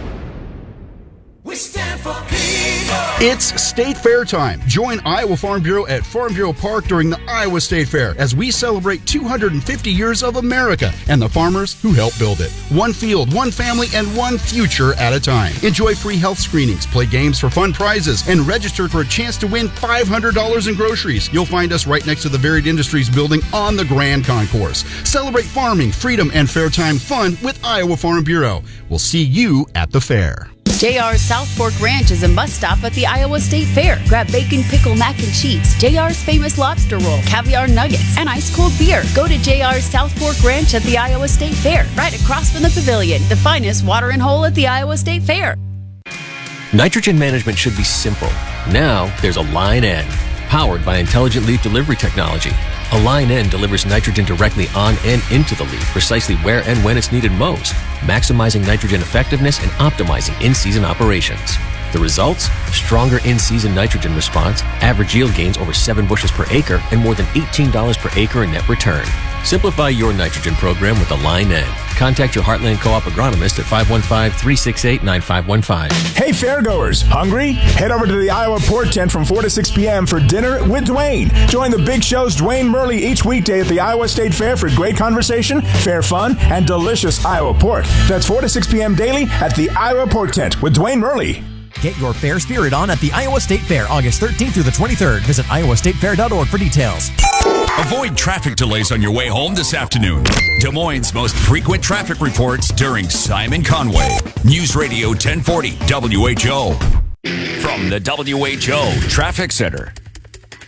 We stand for people. It's State Fair time. Join Iowa Farm Bureau at Farm Bureau Park during the Iowa State Fair as we celebrate two hundred fifty years of America and the farmers who helped build it. One field, one family, and one future at a time. Enjoy free health screenings, play games for fun prizes, and register for a chance to win five hundred dollars in groceries. You'll find us right next to the Varied Industries building on the Grand Concourse. Celebrate farming, freedom, and fair time fun with Iowa Farm Bureau. We'll see you at the fair. J R's South Fork Ranch is a must-stop at the Iowa State Fair. Grab bacon, pickle, mac and cheese, J R's famous lobster roll, caviar nuggets, and ice-cold beer. Go to J R's South Fork Ranch at the Iowa State Fair, right across from the pavilion, the finest watering hole at the Iowa State Fair. Nitrogen management should be simple. Now there's Align N, powered by intelligent leaf delivery technology. Align N delivers nitrogen directly on and into the leaf, precisely where and when it's needed most, maximizing nitrogen effectiveness and optimizing in-season operations. The results? Stronger in-season nitrogen response, average yield gains over seven bushels per acre, and more than eighteen dollars per acre in net return. Simplify your nitrogen program with Align N. Contact your Heartland Co-op agronomist at five one five, three six eight, nine five one five. Hey fairgoers, hungry? Head over to the Iowa Port Tent from four to six p.m. for dinner with Dwayne. Join the Big Show's Dwayne Murley each weekday at the Iowa State Fair for great conversation, fair fun, and delicious Iowa pork. That's four to six p.m. daily at the Iowa Port Tent with Dwayne Murley. Get your fair spirit on at the Iowa State Fair, August thirteenth through the twenty-third. Visit iowa state fair dot org for details. Avoid traffic delays on your way home this afternoon. Des Moines' most frequent traffic reports during Simon Conway. News Radio ten forty W H O. From the W H O Traffic Center.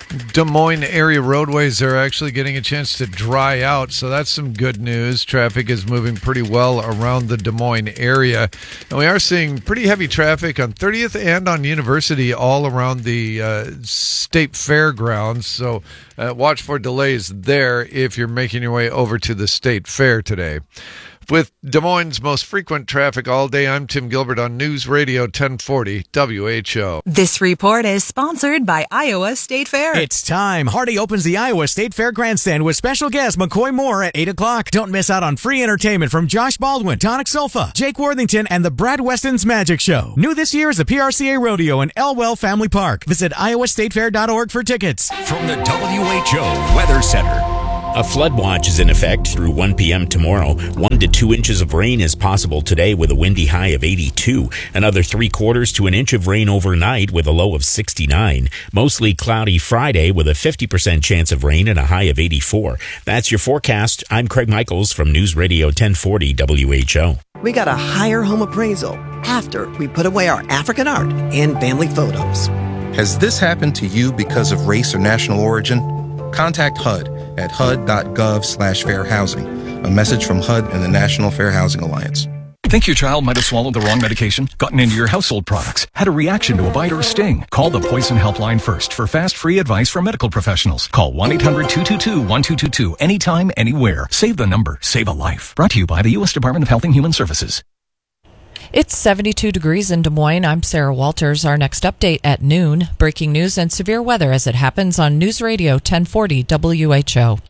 Des Moines area roadways are actually getting a chance to dry out, so that's some good news. Traffic is moving pretty well around the Des Moines area. And we are seeing pretty heavy traffic on thirtieth and on University all around the uh, state fairgrounds, so uh, watch for delays there if you're making your way over to the state fair today. With Des Moines' most frequent traffic all day, I'm Tim Gilbert on News Radio ten forty W H O. This report is sponsored by Iowa State Fair. It's time. Hardy opens the Iowa State Fair Grandstand with special guest McCoy Moore at eight o'clock. Don't miss out on free entertainment from Josh Baldwin, Tonic Sofa, Jake Worthington, and the Brad Weston's Magic Show. New this year is the P R C A Rodeo in Elwell Family Park. Visit iowa state fair dot org for tickets. From the W H O Weather Center. A flood watch is in effect through one p.m. tomorrow. One to two inches of rain is possible today with a windy high of eighty-two. Another three quarters to an inch of rain overnight with a low of sixty-nine. Mostly cloudy Friday with a fifty percent chance of rain and a high of eighty-four. That's your forecast. I'm Craig Michaels from News Radio ten forty W H O. We got a higher home appraisal after we put away our African art and family photos. Has this happened to you because of race or national origin? Contact H U D at H U D dot gov slash fair housing. A message from H U D and the National Fair Housing Alliance. Think your child might have swallowed the wrong medication, gotten into your household products, had a reaction to a bite or a sting? Call the Poison Helpline first for fast, free advice from medical professionals. Call one eight hundred two two two one two two two anytime, anywhere. Save the number. Save a life. Brought to you by the U S Department of Health and Human Services. It's seventy-two degrees in Des Moines. I'm Sarah Walters. Our next update at noon. Breaking news and severe weather as it happens on News Radio ten forty W H O.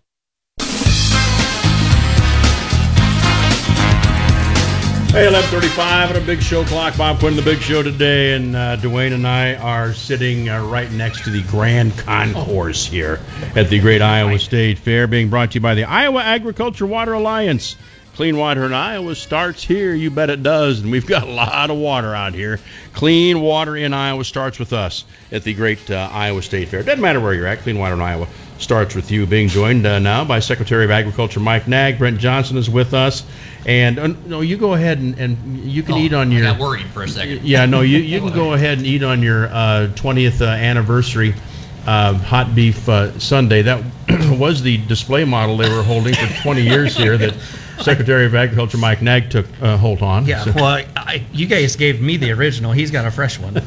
Hey, eleven thirty-five on a Big Show clock. Bob Quinn, the Big Show today, and uh, Dwayne and I are sitting uh, right next to the Grand Concourse here at the Great Iowa State Fair, being brought to you by the Iowa Agriculture Water Alliance. Clean water in Iowa starts here. You bet it does. And we've got a lot of water out here. Clean water in Iowa starts with us at the great uh, Iowa State Fair. Doesn't matter where you're at. Clean water in Iowa starts with you. Being joined uh, now by Secretary of Agriculture Mike Nag. Brent Johnson is with us. And uh, no, you go ahead and, and you can oh, eat on your. I got worried for a second. Yeah, no, you, you can go ahead and eat on your uh, twentieth uh, anniversary uh, hot beef uh, Sunday. That was the display model they were holding for twenty years here that Secretary of Agriculture Mike Nag took uh, hold on. Yeah, so. well, I, I, you guys gave me the original. He's got a fresh one.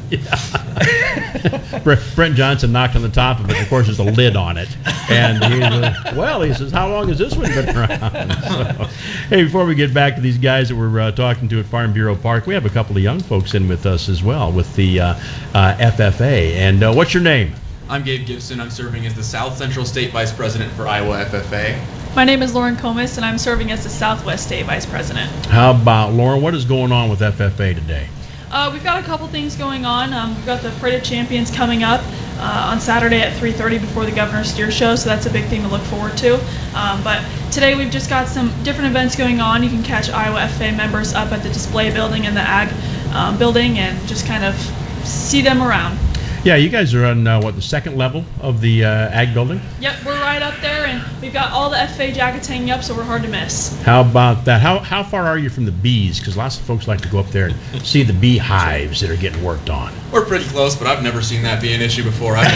Brent Johnson knocked on the top of it. Of course, there's a lid on it. And he was, well, he says, how long has this one been around? So, hey, before we get back to these guys that we're uh, talking to at Farm Bureau Park, we have a couple of young folks in with us as well with the uh, uh, F F A. And uh, what's your name? I'm Gabe Gibson. I'm serving as the South Central State Vice President for Iowa F F A. My name is Lauren Comis, and I'm serving as the Southwest State Vice President. How about, Lauren, what is going on with F F A today? Uh, we've got a couple things going on. Um, we've got the Parade of Champions coming up uh, on Saturday at three thirty before the Governor's Steer Show, so that's a big thing to look forward to. Um, but today we've just got some different events going on. You can catch Iowa F F A members up at the display building in the Ag um, building and just kind of see them around. Yeah, you guys are on, uh, what, the second level of the uh, Ag building? Yep, we're right up there, and we've got all the F F A jackets hanging up, so we're hard to miss. How about that? How how far are you from the bees? Because lots of folks like to go up there and see the bee hives that are getting worked on. We're pretty close, but I've never seen that be an issue before. I've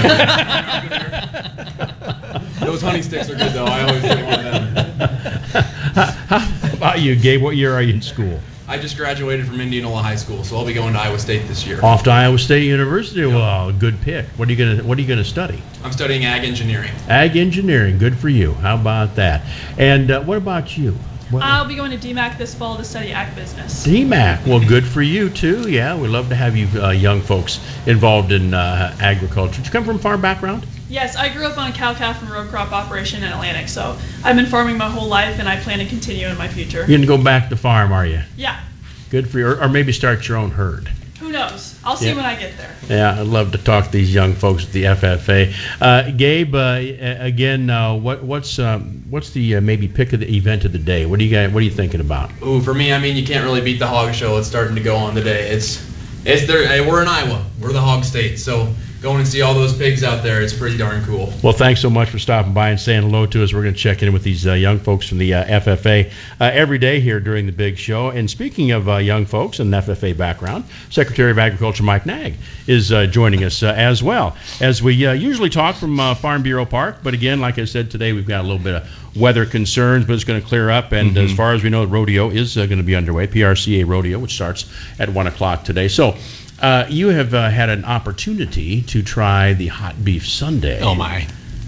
never Those honey sticks are good, though. I always get one of them. How about you, Gabe? What year are you in school? I just graduated from Indianola High School, so I'll be going to Iowa State this year. Off to Iowa State University. Yep. Well, good pick. What are you gonna What are you gonna study? I'm studying ag engineering. Ag engineering. Good for you. How about that? And uh, what about you? What? I'll be going to D MAC this fall to study ag business. D MAC. Well, good for you too. Yeah, we love to have you uh, young folks involved in uh, agriculture. Did you come from a farm background? Yes, I grew up on a cow-calf and row crop operation in Atlantic, so I've been farming my whole life, and I plan to continue in my future. You're gonna go back to farm, are you? Yeah. Good for you, or, or maybe start your own herd. Who knows? I'll see yeah. when I get there. Yeah, I'd love to talk to these young folks at the F F A. Uh, Gabe, uh, again, uh, what, what's um, what's the uh, maybe pick of the event of the day? What do you guys, What are you thinking about? Ooh, for me, I mean, you can't really beat the hog show. It's starting to go on today. It's it's there. Hey, we're in Iowa. We're the hog state, so going and see all those pigs out there. It's pretty darn cool. Well, thanks so much for stopping by and saying hello to us. We're going to check in with these uh, young folks from the uh, F F A uh, every day here during the big show. And speaking of uh, young folks and F F A background, Secretary of Agriculture Mike Nag is uh, joining us uh, as well, as we uh, usually talk from uh, Farm Bureau Park. But again, like I said, today we've got a little bit of weather concerns, but it's going to clear up. And mm-hmm. as far as we know, the rodeo is uh, going to be underway, P R C A rodeo, which starts at one o'clock today. So uh, you have uh, had an opportunity to try the hot beef sundae. Oh, my.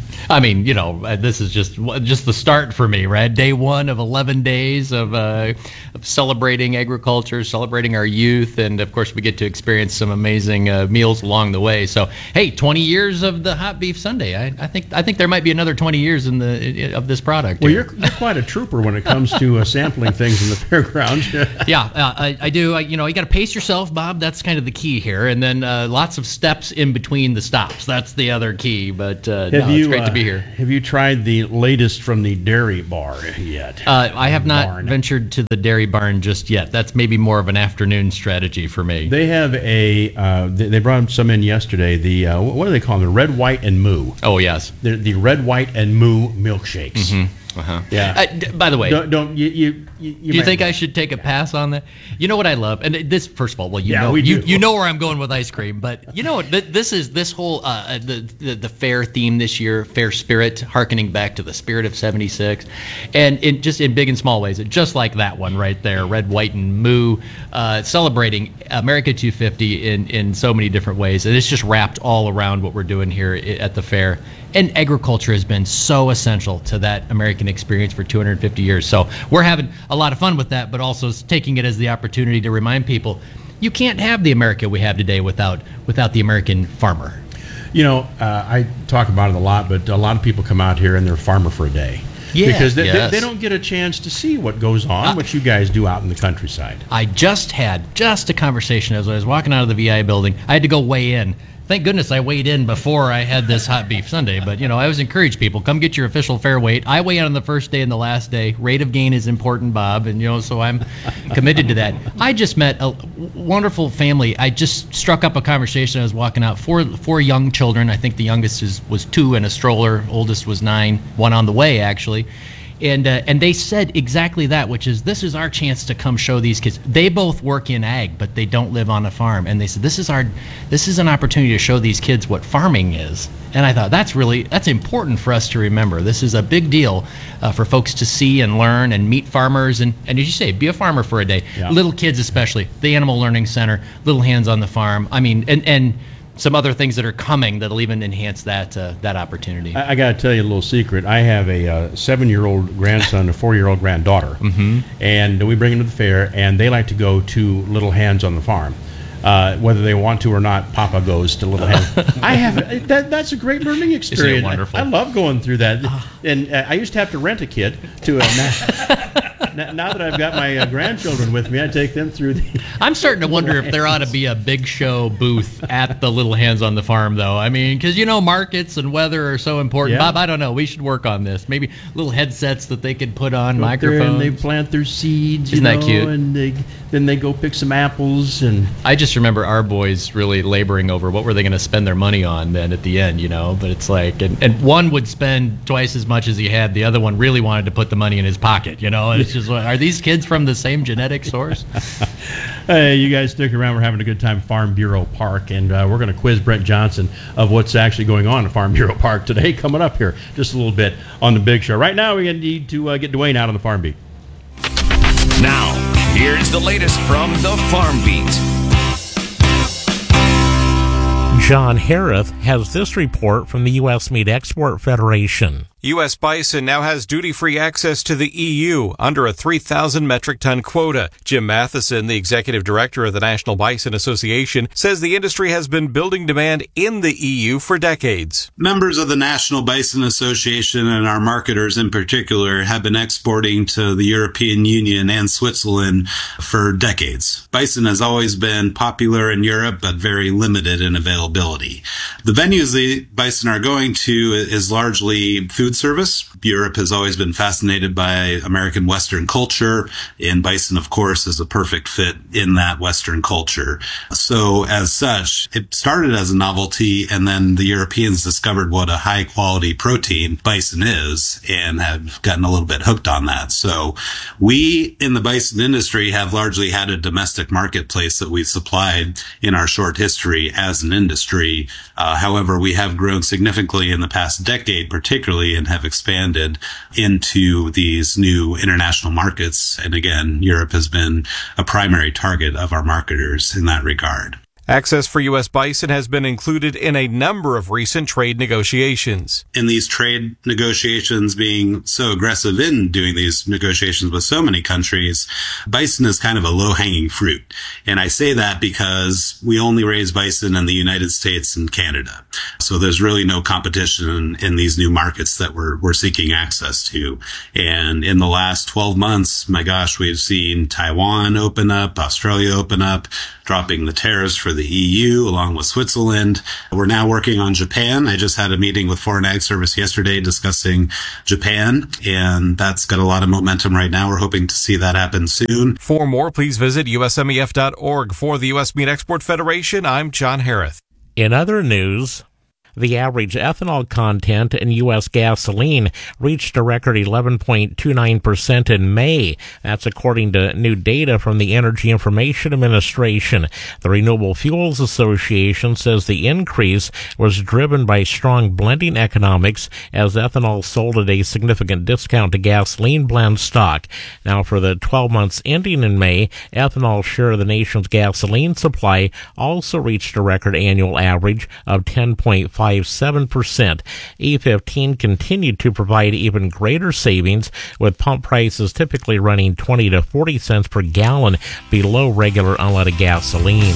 I mean, you know, this is just just the start for me, right? Day one of eleven days of, uh, of celebrating agriculture, celebrating our youth, and of course we get to experience some amazing uh, meals along the way. So, hey, twenty years of the hot beef sundae. I, I think I think there might be another twenty years in the of this product. Well, you're, you're quite a trooper when it comes to uh, sampling things in the fairgrounds. yeah, uh, I, I do. I, you know, you got to pace yourself, Bob. That's kind of the key here, and then uh, lots of steps in between the stops. That's the other key. But uh, no, you, it's great uh, to be here. Have you tried the latest from the dairy bar yet? Uh, I have not barn. ventured to the dairy barn just yet. That's maybe more of an afternoon strategy for me. They have a, uh, they, they brought some in yesterday, the, uh, what do they call them, the red, white, and moo. Oh, yes. The, the red, white, and moo milkshakes. Mm-hmm. Uh-huh. Yeah. Uh, d- by the way, don't, don't you, you, you, you do you think I should take a pass on that? You know what I love, and this, first of all, well, you yeah, know, we you, do. you know where I'm going with ice cream, but you know what? Th- this is this whole uh, the, the the fair theme this year, fair spirit, harkening back to the spirit of seventy-six, and in just in big and small ways, just like that one right there, red, white, and moo, uh, celebrating America two fifty in in so many different ways, and it's just wrapped all around what we're doing here at the fair. And agriculture has been so essential to that American experience for two hundred fifty years. So we're having a lot of fun with that, but also taking it as the opportunity to remind people you can't have the America we have today without without the American farmer. You know, uh, I talk about it a lot, but a lot of people come out here and they're a farmer for a day. Yeah, because they, yes. they, they don't get a chance to see what goes on, uh, what you guys do out in the countryside. I just had just a conversation as I was walking out of the V I building. I had to go weigh in. Thank goodness I weighed in before I had this hot beef sundae. But, you know, I always encourage people, come get your official fair weight. I weigh in on the first day and the last day. Rate of gain is important, Bob, and, you know, so I'm committed to that. I just met a wonderful family. I just struck up a conversation. I was walking out. Four, four young children. I think the youngest is, was two in a stroller. Oldest was nine. One on the way, actually. And uh, and they said exactly that, which is this is our chance to come show these kids. They both work in ag, but they don't live on a farm. And they said this is our this is an opportunity to show these kids what farming is. And I thought that's really that's important for us to remember. This is a big deal uh, for folks to see and learn and meet farmers and and as you say, be a farmer for a day. Yeah. Little kids especially, the Animal Learning Center, Little Hands on the Farm. I mean, and and. some other things that are coming that'll even enhance that uh, that opportunity. I, I got to tell you a little secret. I have a uh, seven-year-old grandson, a four-year-old granddaughter, mm-hmm. and we bring them to the fair, and they like to go to Little Hands on the Farm. Uh, whether they want to or not, Papa goes to Little Hands. I have that. That's a great learning experience. Isn't it wonderful? I, I love going through that. And uh, I used to have to rent a kid to. Uh, now, now that I've got my uh, grandchildren with me, I take them through the. I'm starting to wonder if there ought to be a big show booth at the Little Hands on the Farm, though. I mean, because you know markets and weather are so important. Yeah. Bob, I don't know. We should work on this. Maybe little headsets that they could put on, Go up there microphones. and they plant their seeds. Isn't you that know, cute? And they, then they go pick some apples and. I just remember our boys really laboring over what were they going to spend their money on then at the end, you know. But it's like, and, and one would spend twice as much as he had. The other one really wanted to put the money in his pocket, you know. And it's just, are these kids from the same genetic source? Hey, you guys stick around. We're having a good time at Farm Bureau Park, and uh, we're going to quiz Brent Johnson of what's actually going on at Farm Bureau Park today. Coming up here just a little bit on the big show. Right now, we're going to need to uh, get Dwayne out on the Farm Beat. Now, here's the latest from the Farm Beat. John Harrith has this report from the U S Meat Export Federation. U S bison now has duty-free access to the E U under a three thousand metric ton quota. Jim Matheson, the executive director of the National Bison Association, says the industry has been building demand in the E U for decades. Members of the National Bison Association and our marketers in particular have been exporting to the European Union and Switzerland for decades. Bison has always been popular in Europe, but very limited in availability. The venues the bison are going to is largely food food service. Europe has always been fascinated by American Western culture, and bison, of course, is a perfect fit in that Western culture. So as such, it started as a novelty, and then the Europeans discovered what a high quality protein bison is and have gotten a little bit hooked on that. So we in the bison industry have largely had a domestic marketplace that we've supplied in our short history as an industry. Uh, however, we have grown significantly in the past decade, particularly, and have expanded into these new international markets. And again, Europe has been a primary target of our marketers in that regard. Access for U S bison has been included in a number of recent trade negotiations. In these trade negotiations, being so aggressive in doing these negotiations with so many countries, bison is kind of a low-hanging fruit. And I say that because we only raise bison in the United States and Canada. So there's really no competition in, in these new markets that we're, we're seeking access to. And in the last twelve months, my gosh, we've seen Taiwan open up, Australia open up, dropping the tariffs for the E U along with Switzerland. We're now working on Japan. I just had a meeting with Foreign Ag Service yesterday discussing Japan, and that's got a lot of momentum right now. We're hoping to see that happen soon. For more, please visit U S M E F dot org. For the U S Meat Export Federation, I'm John Harris. In other news, the average ethanol content in U S gasoline reached a record eleven point two nine percent in May. That's according to new data from the Energy Information Administration. The Renewable Fuels Association says the increase was driven by strong blending economics as ethanol sold at a significant discount to gasoline blend stock. Now, for the twelve months ending in May, ethanol share of the nation's gasoline supply also reached a record annual average of ten point five seven percent. E fifteen continued to provide even greater savings, with pump prices typically running twenty to forty cents per gallon below regular unleaded gasoline.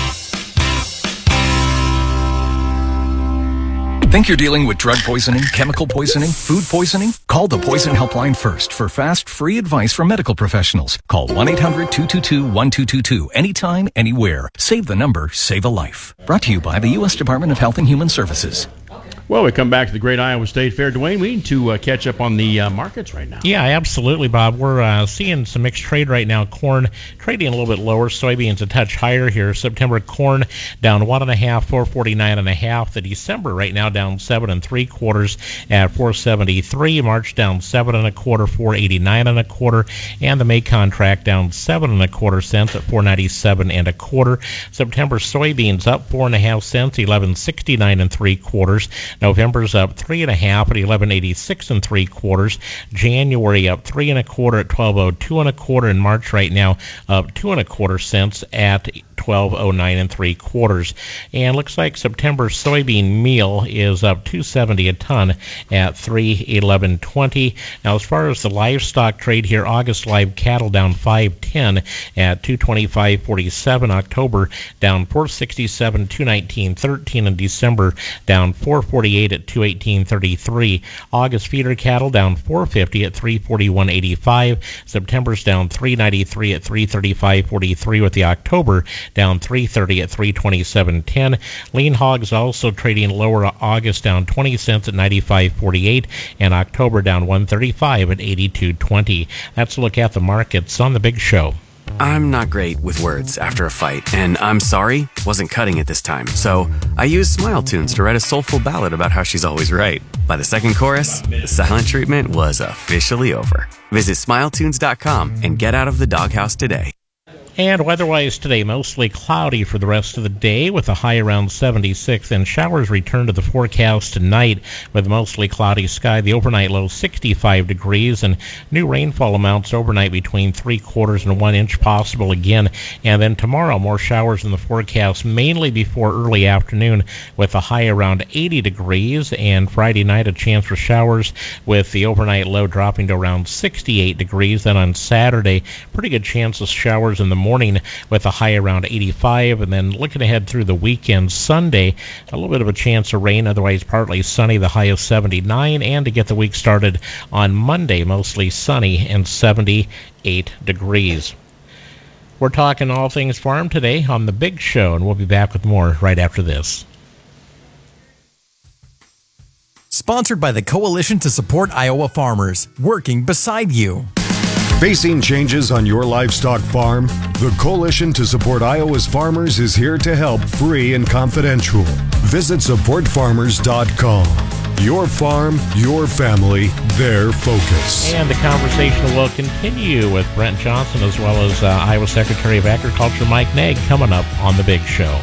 Think you're dealing with drug poisoning, chemical poisoning, food poisoning? Call the Poison Helpline first for fast, free advice from medical professionals. Call one eight hundred two two two one two two two anytime, anywhere. Save the number, save a life. Brought to you by the U S Department of Health and Human Services. Well, we come back to the Great Iowa State Fair. Dwayne, we need to uh, catch up on the uh, markets right now. Yeah, absolutely, Bob. We're uh, seeing some mixed trade right now. Corn trading a little bit lower. Soybeans a touch higher here. September corn down one and a half, four forty nine and a half. The December right now down seven and three quarters at four seventy three. March down seven and a quarter, four eighty nine and a quarter, and the May contract down seven and a quarter cents at four ninety seven and a quarter. September soybeans up four and a half cents, eleven sixty nine and three quarters. November's up three and a half at eleven eighty-six and three quarters. January up three and a quarter at twelve oh two and a quarter. And March right now up two and a quarter cents at twelve oh nine and three quarters. And looks like September soybean meal is up two seventy a ton at three eleven twenty. Now, as far as the livestock trade here, August live cattle down five ten at two twenty-five forty-seven. October down four sixty-seven, two nineteen thirteen, and December down four forty-eight at two eighteen thirty-three. August feeder cattle down four fifty at three forty-one eighty-five. September's down three ninety-three at three thirty-five forty-three, with the October down three thirty at three twenty-seven ten. Lean hogs also trading lower. August down twenty cents at ninety-five forty-eight, and October down one thirty-five at eighty-two twenty. That's a look at the markets on the Big Show. I'm not great with words after a fight, and I'm sorry wasn't cutting it this time. So I used Smile Tunes to write a soulful ballad about how she's always right. By the second chorus, the silent treatment was officially over. Visit smile tunes dot com and get out of the doghouse today. And weather-wise today, mostly cloudy for the rest of the day with a high around seventy-six, and showers return to the forecast tonight with mostly cloudy sky. The overnight low sixty-five degrees, and new rainfall amounts overnight between three quarters and one inch possible again. And then tomorrow, more showers in the forecast, mainly before early afternoon with a high around eighty degrees, and Friday night a chance for showers with the overnight low dropping to around sixty-eight degrees. Then on Saturday, pretty good chance of showers in the morning with a high around eighty-five, and then looking ahead through the weekend, Sunday a little bit of a chance of rain, otherwise partly sunny, the high of seventy-nine, and to get the week started on Monday, mostly sunny and seventy-eight degrees. We're talking all things farm today on the Big Show, and we'll be back with more right after this. Sponsored by the Coalition to Support Iowa Farmers, working beside you. Facing changes on your livestock farm? The Coalition to Support Iowa's Farmers is here to help, free and confidential. Visit support farmers dot com. Your farm, your family, their focus. And the conversation will continue with Brent Johnson as well as uh, Iowa Secretary of Agriculture Mike Naig coming up on The Big Show.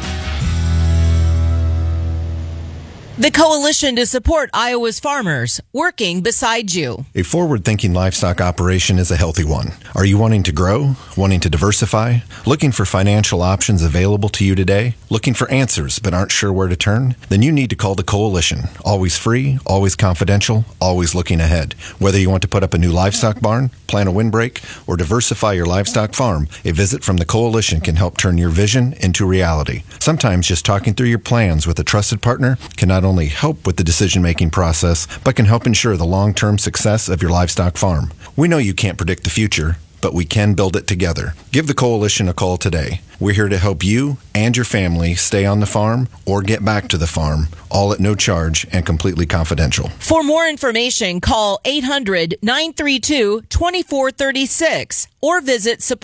The Coalition to Support Iowa's Farmers, working beside you. A forward-thinking livestock operation is a healthy one. Are you wanting to grow? Wanting to diversify? Looking for financial options available to you today? Looking for answers but aren't sure where to turn? Then you need to call the Coalition. Always free, always confidential, always looking ahead. Whether you want to put up a new livestock barn, plan a windbreak, or diversify your livestock farm, a visit from the Coalition can help turn your vision into reality. Sometimes just talking through your plans with a trusted partner can not only help with the decision-making process, but can help ensure the long-term success of your livestock farm. We know you can't predict the future, but we can build it together. Give the Coalition a call today. We're here to help you and your family stay on the farm or get back to the farm, all at no charge and completely confidential. For more information, call eight hundred, nine three two, two four three six or visit support